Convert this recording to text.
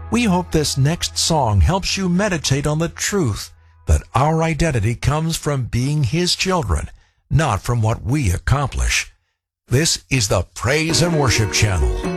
We hope this next song helps you meditate on the truth that our identity comes from being His children, not from what we accomplish. This is the Praise and Worship Channel.